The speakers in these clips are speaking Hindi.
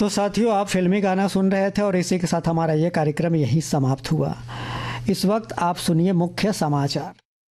तो साथियों, आप फिल्मी गाना सुन रहे थे और इसी के साथ हमारा ये कार्यक्रम यहीं समाप्त हुआ। इस वक्त आप सुनिए मुख्य समाचार।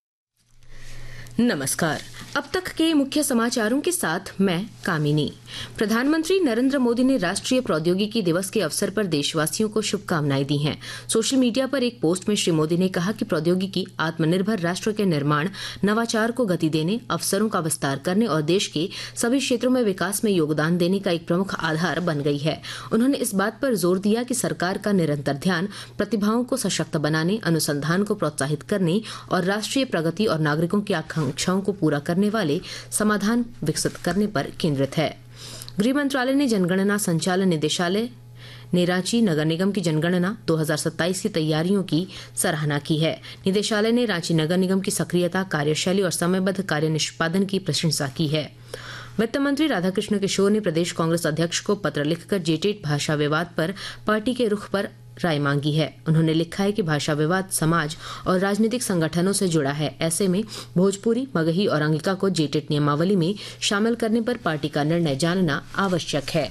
नमस्कार। अब तक के मुख्य समाचारों के साथ मैं कामिनी। प्रधानमंत्री नरेंद्र मोदी ने राष्ट्रीय प्रौद्योगिकी दिवस के अवसर पर देशवासियों को शुभकामनाएं दी हैं। सोशल मीडिया पर एक पोस्ट में श्री मोदी ने कहा कि प्रौद्योगिकी आत्मनिर्भर राष्ट्र के निर्माण, नवाचार को गति देने, अवसरों का विस्तार करने और देश के सभी क्षेत्रों में विकास में योगदान देने का एक प्रमुख आधार बन गई है। उन्होंने इस बात पर जोर दिया कि सरकार का निरंतर ध्यान प्रतिभाओं को सशक्त बनाने, अनुसंधान को प्रोत्साहित करने और राष्ट्रीय प्रगति और नागरिकों की आकांक्षाओं को पूरा करने वाले समाधान विकसित करने पर केंद्रित है। गृह मंत्रालय ने जनगणना संचालन निदेशालय ने रांची नगर निगम की जनगणना 2027 की तैयारियों की सराहना की है। निदेशालय ने रांची नगर निगम की सक्रियता, कार्यशैली और समयबद्ध कार्य निष्पादन की प्रशंसा की है। वित्त मंत्री राधाकृष्ण किशोर ने प्रदेश कांग्रेस अध्यक्ष को पत्र लिखकर जेटेट भाषा विवाद पर पार्टी के रुख पर राय मांगी है। उन्होंने लिखा है कि भाषा विवाद समाज और राजनीतिक संगठनों से जुड़ा है। ऐसे में भोजपुरी, मगही और अंगिका को जेटेट नियमावली में शामिल करने पर पार्टी का निर्णय जानना आवश्यक है।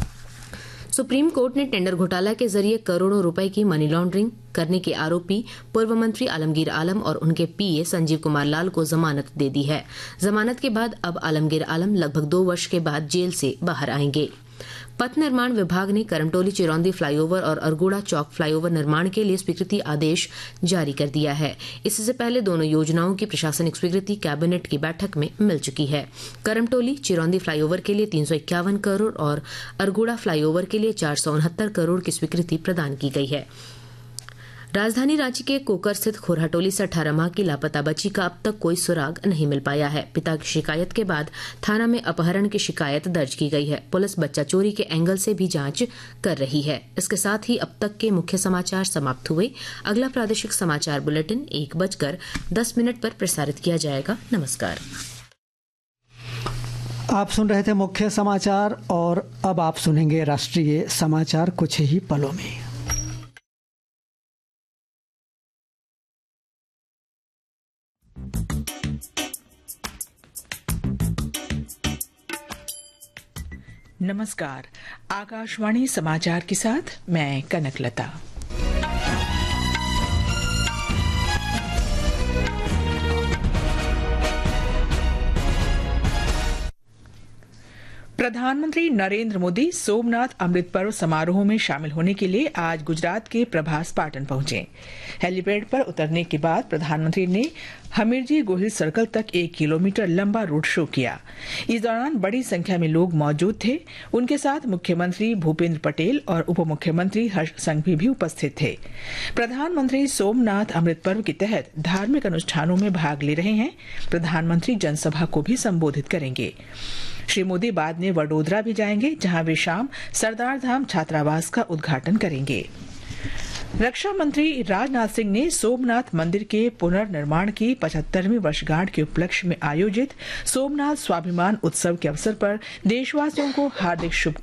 सुप्रीम कोर्ट ने टेंडर घोटाला के जरिए करोड़ों रुपए की मनी लॉन्ड्रिंग करने के आरोपी पूर्व मंत्री आलमगीर आलम और उनके पीए संजीव कुमार लाल को जमानत दे दी है। जमानत के बाद अब आलमगीर आलम लगभग 2 वर्ष के बाद जेल से बाहर आएंगे। पथ निर्माण विभाग ने करमटोली चिरौंदी फ्लाईओवर और अरगोड़ा चौक फ्लाईओवर निर्माण के लिए स्वीकृति आदेश जारी कर दिया है। इससे पहले दोनों योजनाओं की प्रशासनिक स्वीकृति कैबिनेट की बैठक में मिल चुकी है। करमटोली चिरौंदी फ्लाईओवर के लिए 351 करोड़ और अरगोड़ा फ्लाईओवर के लिए 469 करोड़ की स्वीकृति प्रदान की गई है। राजधानी रांची के कोकर स्थित खोरहाटोली से 18 माह की लापता बच्ची का अब तक कोई सुराग नहीं मिल पाया है। पिता की शिकायत के बाद थाना में अपहरण की शिकायत दर्ज की गई है। पुलिस बच्चा चोरी के एंगल से भी जांच कर रही है। इसके साथ ही अब तक के मुख्य समाचार समाप्त हुए। अगला प्रादेशिक समाचार बुलेटिन 1:10 पर प्रसारित किया जाएगा। नमस्कार। आप सुन रहे थे मुख्य समाचार और अब आप सुनेंगे राष्ट्रीय समाचार कुछ ही पलों में। नमस्कार। आकाशवाणी समाचार के साथ मैं कनकलता। प्रधानमंत्री नरेंद्र मोदी सोमनाथ अमृत पर्व समारोह में शामिल होने के लिए आज गुजरात के प्रभास पाटन पहुंचे। हेलीपैड पर उतरने के बाद प्रधानमंत्री ने हमीरजी गोहिल सर्कल तक 1 किलोमीटर लंबा रोड शो किया। इस दौरान बड़ी संख्या में लोग मौजूद थे। उनके साथ मुख्यमंत्री भूपेंद्र पटेल और उप मुख्यमंत्री हर्ष संघवी भी उपस्थित थे। प्रधानमंत्री सोमनाथ अमृत पर्व के तहत धार्मिक अनुष्ठानों में भाग ले रहे हैं। प्रधानमंत्री जनसभा को भी संबोधित करेंगे। श्री मोदी बाद में वडोदरा भी जाएंगे, जहां वे शाम सरदार धाम छात्रावास का उद्घाटन करेंगे। रक्षा मंत्री राजनाथ सिंह ने सोमनाथ मंदिर के पुनर्निर्माण की 75वीं वर्षगांठ के उपलक्ष्य में आयोजित सोमनाथ स्वाभिमान उत्सव के अवसर पर देशवासियों को हार्दिक शुभकामनाएं